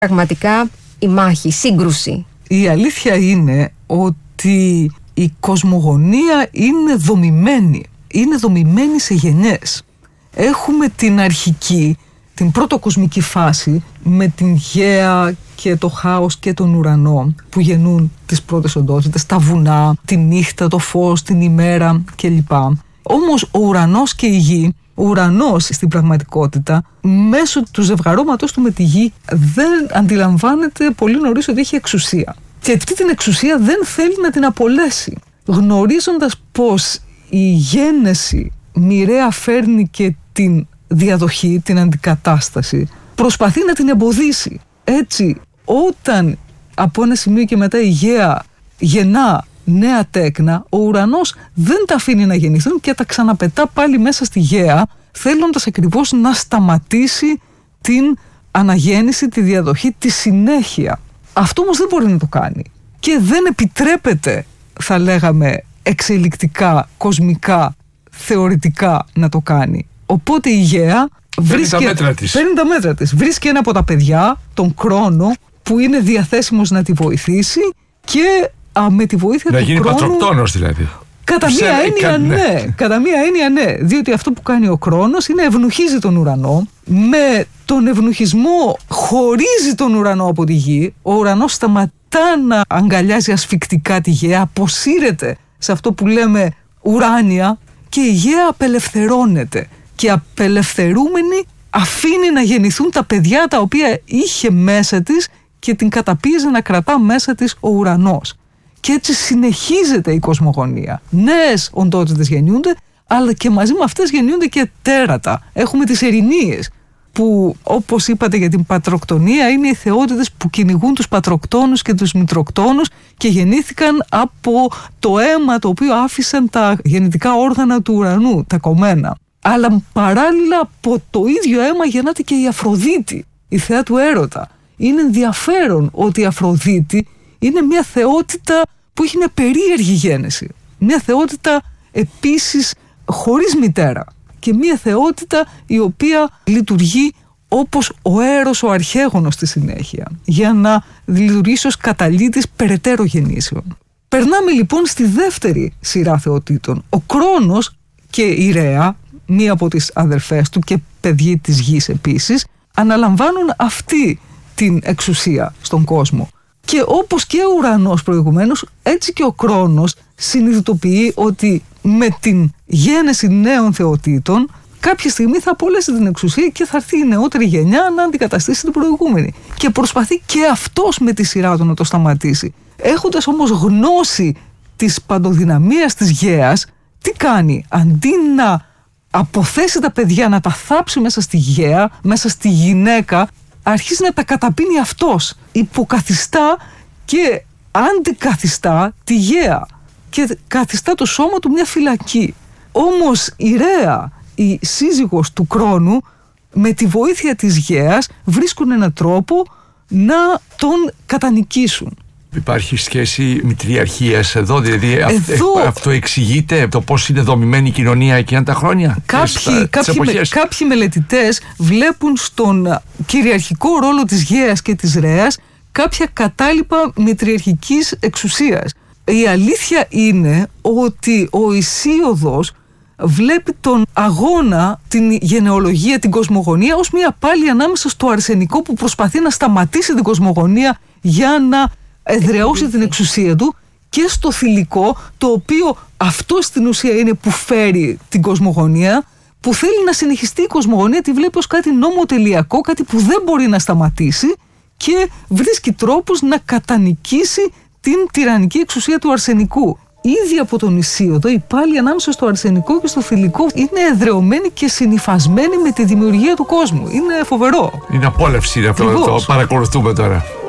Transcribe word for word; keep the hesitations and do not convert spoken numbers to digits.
πραγματικά η μάχη, η σύγκρουση. Η αλήθεια είναι ότι η κοσμογονία είναι δομημένη. Είναι δομημένη σε γενιές. Έχουμε την αρχική, την πρώτο κοσμική φάση με την γαία και το χάος και τον ουρανό που γεννούν τις πρώτες οντότητες, τα βουνά, τη νύχτα, το φως, την ημέρα κλπ. Όμως ο ουρανός και η γη, ο ουρανός στην πραγματικότητα μέσω του ζευγαρώματος του με τη γη δεν αντιλαμβάνεται πολύ νωρίς ότι έχει εξουσία. Και αυτή την εξουσία δεν θέλει να την απολέσει. Γνωρίζοντας πως η γένεση μοιραία φέρνει και την διαδοχή, την αντικατάσταση, προσπαθεί να την εμποδίσει. Έτσι, όταν από ένα σημείο και μετά η γαία γεννά νέα τέκνα, ο ουρανός δεν τα αφήνει να γεννηθούν και τα ξαναπετά πάλι μέσα στη γαία, θέλοντας ακριβώς να σταματήσει την αναγέννηση, τη διαδοχή, τη συνέχεια. Αυτό όμως δεν μπορεί να το κάνει και δεν επιτρέπεται, θα λέγαμε, εξελικτικά, κοσμικά, θεωρητικά να το κάνει. Οπότε η γαία βρίσκει, παίρνει τα μέτρα της. παίρνει τα μέτρα της. Βρίσκει ένα από τα παιδιά, τον Κρόνο, που είναι διαθέσιμος να τη βοηθήσει και α, με τη βοήθεια να του γίνει Κρόνου... πατροκτόνος δηλαδή. Κατά μία έννοια ναι. ναι. Κατά μία έννοια ναι. Διότι αυτό που κάνει ο Κρόνος είναι ευνουχίζει τον ουρανό. Με τον ευνουχισμό χωρίζει τον ουρανό από τη γη. Ο ουρανός σταματά να αγκαλιάζει ασφυκτικά τη γαία, αποσύρεται σε αυτό που λέμε ουράνια και η γαία απελευθερώνεται. Και απελευθερούμενη αφήνει να γεννηθούν τα παιδιά τα οποία είχε μέσα της και την καταπίεζε να κρατά μέσα της ο ουρανός. Και έτσι συνεχίζεται η κοσμογονία. Νέες οντότητες γεννιούνται, αλλά και μαζί με αυτές γεννιούνται και τέρατα. Έχουμε τις ερηνίες, που όπως είπατε για την πατροκτονία είναι οι θεότητες που κυνηγούν τους πατροκτόνους και τους μητροκτόνους και γεννήθηκαν από το αίμα το οποίο άφησαν τα γεννητικά όργανα του ουρανού, τα κομμένα. Αλλά παράλληλα από το ίδιο αίμα γεννάται και η Αφροδίτη, η θεά του έρωτα. Είναι ενδιαφέρον ότι η Αφροδίτη είναι μια θεότητα που έχει μια περίεργη γένεση. Μια θεότητα επίσης χωρίς μητέρα. Και μια θεότητα η οποία λειτουργεί όπως ο Έρος ο αρχαίγονος στη συνέχεια, για να λειτουργήσει ως καταλύτης περαιτέρω γεννήσεων. Περνάμε λοιπόν στη δεύτερη σειρά θεοτήτων. Ο Κρόνος και η Ρέα, μία από τις αδερφές του και παιδί της γης επίσης, αναλαμβάνουν αυτή την εξουσία στον κόσμο. Και όπως και ο ουρανός προηγουμένως, έτσι και ο Κρόνος συνειδητοποιεί ότι με την γένεση νέων θεοτήτων κάποια στιγμή θα απολέσει την εξουσία και θα έρθει η νεότερη γενιά να αντικαταστήσει την προηγούμενη. Και προσπαθεί και αυτός με τη σειρά του να το σταματήσει. Έχοντας όμως γνώση της παντοδυναμίας της γέας, τι κάνει? Αντί να αποθέσει τα παιδιά, να τα θάψει μέσα στη γέα, μέσα στη γυναίκα, αρχίζει να τα καταπίνει αυτός. Υποκαθιστά και αντικαθιστά τη γέα και καθιστά το σώμα του μια φυλακή. Όμως η Ρέα, η σύζυγος του Κρόνου, με τη βοήθεια της γέας βρίσκουν έναν τρόπο να τον κατανικήσουν. Υπάρχει σχέση μητριαρχίας εδώ, δηλαδή εδώ... αυτό εξηγείται το πώς είναι δομημένη η κοινωνία εκείνα τα χρόνια? Κάποιοι, κάποιοι, με, κάποιοι μελετητές βλέπουν στον κυριαρχικό ρόλο της γέας και της Ρέας κάποια κατάλοιπα μητριαρχικής εξουσίας. Η αλήθεια είναι ότι ο Ησίωδος βλέπει τον αγώνα, την γενεολογία, την κοσμογονία ως μια πάλι ανάμεσα στο αρσενικό που προσπαθεί να σταματήσει την κοσμογονία για να εδραιώσει την εξουσία του, και στο θηλυκό, το οποίο αυτό στην ουσία είναι που φέρει την κοσμογονία, που θέλει να συνεχιστεί η κοσμογονία, τη βλέπει ως κάτι νομοτελειακό, κάτι που δεν μπορεί να σταματήσει και βρίσκει τρόπους να κατανικήσει την τυραννική εξουσία του αρσενικού. Ήδη από τον Ησίωδο η πάλι ανάμεσα στο αρσενικό και στο θηλυκό είναι εδραιωμένη και συνυφασμένη με τη δημιουργία του κόσμου. Είναι φοβερό. Είναι απόλαυση αυτό, το παρακολουθούμε τώρα.